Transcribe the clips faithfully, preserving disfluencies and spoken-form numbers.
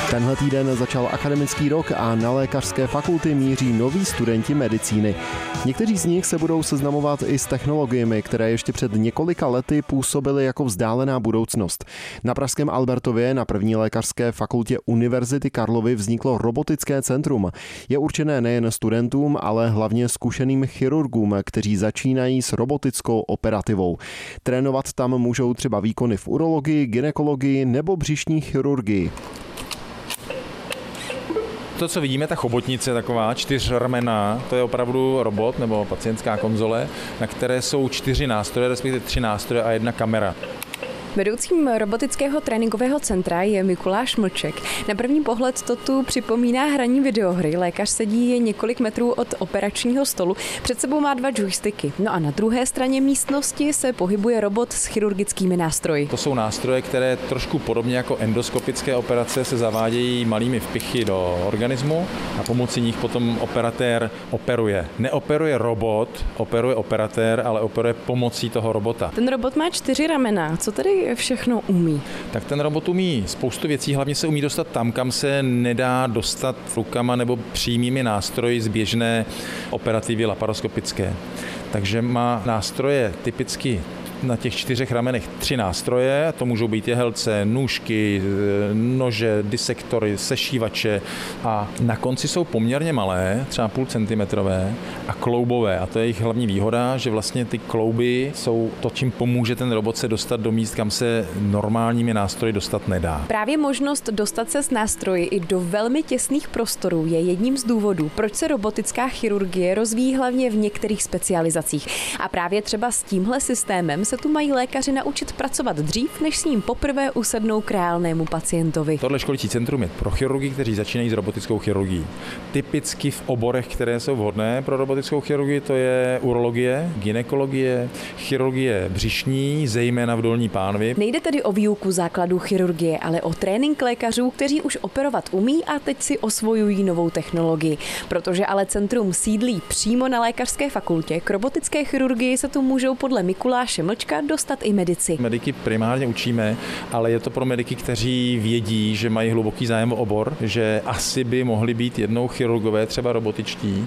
Tenhle týden začal akademický rok a na lékařské fakulty míří noví studenti medicíny. Někteří z nich se budou seznamovat i s technologiemi, které ještě před několika lety působily jako vzdálená budoucnost. Na pražském Albertově na první lékařské fakultě Univerzity Karlovy vzniklo robotické centrum. Je určené nejen studentům, ale hlavně zkušeným chirurgům, kteří začínají s robotickou operativou. Trénovat tam můžou třeba výkony v urologii, gynekologii nebo břišní chirurgii. To, co vidíme, ta chobotnice taková, čtyřramenná, to je opravdu robot nebo pacientská konzole, na které jsou čtyři nástroje, respektive tři nástroje a jedna kamera. Vedoucím robotického tréninkového centra je Mikuláš Mlček. Na první pohled to tu připomíná hraní videohry. Lékař sedí je několik metrů od operačního stolu. Před sebou má dva joysticky. No a na druhé straně místnosti se pohybuje robot s chirurgickými nástroji. To jsou nástroje, které trošku podobně jako endoskopické operace se zavádějí malými vpichy do organismu a pomocí nich potom operatér operuje. Neoperuje robot, operuje operatér, ale operuje pomocí toho robota. Ten robot má čtyři ramena. Co tedy všechno umí? Tak ten robot umí spoustu věcí, hlavně se umí dostat tam, kam se nedá dostat rukama nebo přímými nástroji z běžné operativy laparoskopické. Takže má nástroje typicky na těch čtyřech ramenech tři nástroje, to můžou být jehelce, nůžky, nože, disektory, sešívače a na konci jsou poměrně malé, třeba půl centimetrové a kloubové a to je jejich hlavní výhoda, že vlastně ty klouby jsou to, čím pomůže ten robot se dostat do míst, kam se normálními nástroji dostat nedá. Právě možnost dostat se s nástroji i do velmi těsných prostorů je jedním z důvodů, proč se robotická chirurgie rozvíjí hlavně v některých specializacích. A právě třeba s tímhle systémem se tu mají lékaři naučit pracovat dřív, než s ním poprvé usednou k reálnému pacientovi. Tohle školící centrum je pro chirurgy, kteří začínají s robotickou chirurgií. Typicky v oborech, které jsou vhodné pro robotickou chirurgii, to je urologie, gynekologie, chirurgie břišní, zejména v dolní pánvi. Nejde tedy o výuku základů chirurgie, ale o trénink lékařů, kteří už operovat umí a teď si osvojují novou technologii. Protože ale centrum sídlí přímo na lékařské fakultě, k robotické chirurgii se tu můžou podle Mikuláše Mlčka dostat i medici. Mediky primárně učíme, ale je to pro mediky, kteří vědí, že mají hluboký zájem o obor, že asi by mohli být jednou chirurgové, třeba robotičtí.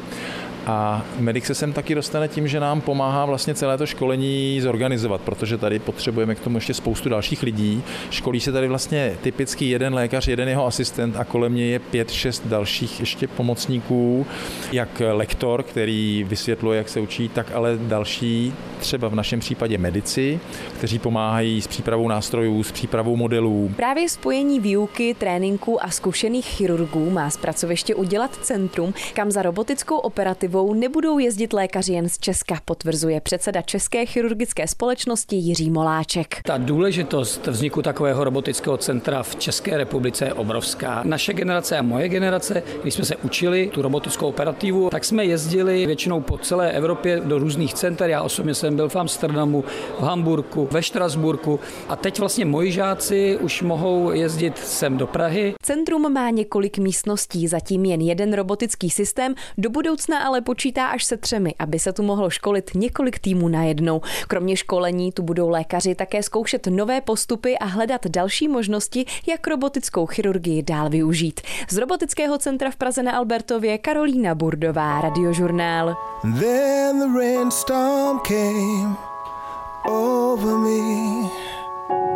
A medic se sem taky dostane tím, že nám pomáhá vlastně celé to školení zorganizovat, protože tady potřebujeme k tomu ještě spoustu dalších lidí. Školí se tady vlastně typicky jeden lékař, jeden jeho asistent a kolem něj je pět, šest dalších ještě pomocníků, jak lektor, který vysvětluje, jak se učí, tak ale další, třeba v našem případě medici, kteří pomáhají s přípravou nástrojů, s přípravou modelů. Právě spojení výuky, tréninku a zkušených chirurgů má z pracoviště udělat centrum, kam za robotickou operativu nebudou jezdit lékaři jen z Česka, potvrzuje předseda České chirurgické společnosti Jiří Moláček. Ta důležitost vzniku takového robotického centra v České republice je obrovská. Naše generace a moje generace, když jsme se učili tu robotickou operativu, tak jsme jezdili většinou po celé Evropě do různých center. Já osobně jsem byl v Amsterdamu, v Hamburku, ve Štrasburku a teď vlastně moji žáci už mohou jezdit sem do Prahy. Centrum má několik místností, zatím jen jeden robotický systém, do budoucna ale počítá až se třemi, aby se tu mohlo školit několik týmů najednou. Kromě školení tu budou lékaři také zkoušet nové postupy a hledat další možnosti, jak robotickou chirurgii dál využít. Z robotického centra v Praze na Albertově Karolína Burdová, Radiožurnál. Then the rainstorm came over me.